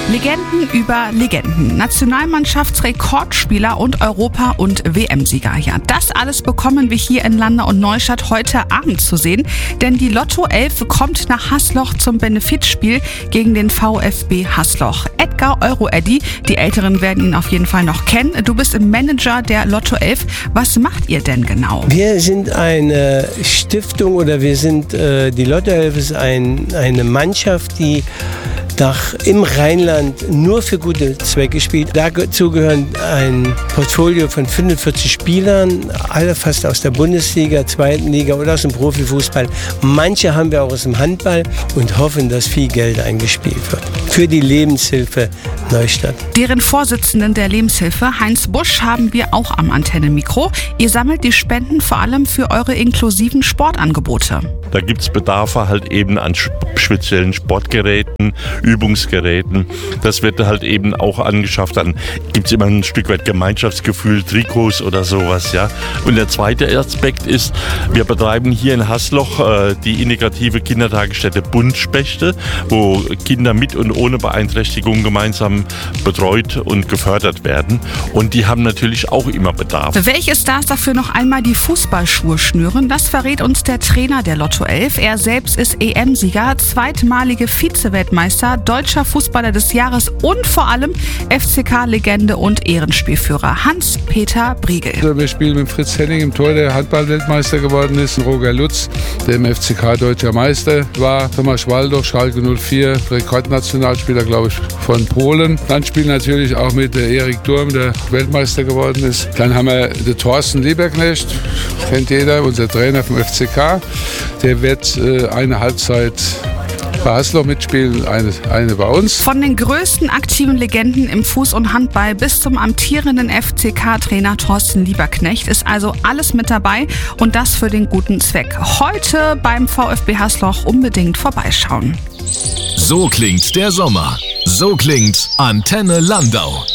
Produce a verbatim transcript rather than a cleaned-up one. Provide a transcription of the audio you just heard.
Legenden über Legenden, Nationalmannschaftsrekordspieler und Europa- und W M-Sieger. Ja, das alles bekommen wir hier in Landau und Neustadt heute Abend zu sehen, denn die Lotto elf kommt nach Hasloch zum Benefizspiel gegen den VfB Hasloch. Edgar Euro-Eddy, die Älteren werden ihn auf jeden Fall noch kennen. Du bist im Manager der Lotto elf. Was macht ihr denn genau? Wir sind eine Stiftung oder wir sind, äh, die Lotto elf ist ein, eine Mannschaft, die nach, im Rheinland nur für gute Zwecke spielt. Dazu gehören ein Portfolio von fünfundvierzig Spielern, alle fast aus der Bundesliga, zweiten Liga oder aus dem Profifußball. Manche haben wir auch aus dem Handball und hoffen, dass viel Geld eingespielt wird. Für die Lebenshilfe Neustadt. Deren Vorsitzenden der Lebenshilfe, Heinz Busch, haben wir auch am Antennenmikro. Ihr sammelt die Spenden vor allem für eure inklusiven Sportangebote. Da gibt es Bedarfe halt eben an speziellen Sportgeräten, Übungsgeräten. Das wird halt eben auch angeschafft. Dann gibt es immer ein Stück weit Gemeinschaftsgefühl, Trikots oder sowas. Ja. Und der zweite Aspekt ist, wir betreiben hier in Hasloch äh, die integrative Kindertagesstätte Buntspechte, wo Kinder mit und ohne Beeinträchtigung gemeinsam betreut und gefördert werden. Und die haben natürlich auch immer Bedarf. Für welche Stars dafür noch einmal die Fußballschuhe schnüren, das verrät uns der Trainer der Lotto elf. Er selbst ist E M-Sieger, zweitmalige Vize-Weltmeister, deutscher Fußballer des Jahres und vor allem F C K-Legende und Ehrenspielführer Hans-Peter Briegel. Also wir spielen mit Fritz Henning im Tor, der Handball-Weltmeister geworden ist, Roger Lutz, der im F C K deutscher Meister war, Thomas Schwaldow, Schalke null vier, Rekordnationalspieler, glaube ich, von Polen. Dann spielen natürlich auch mit der Erik Durm, der Weltmeister geworden ist. Dann haben wir den Thorsten Lieberknecht, kennt jeder, unser Trainer vom F C K. Der wird äh, eine Halbzeit bei Hasloch mitspielen, eine, eine bei uns. Von den größten aktiven Legenden im Fuß- und Handball bis zum amtierenden F C K-Trainer Thorsten Lieberknecht ist also alles mit dabei und das für den guten Zweck. Heute beim VfB Hasloch unbedingt vorbeischauen. So klingt der Sommer. So klingt Antenne Landau.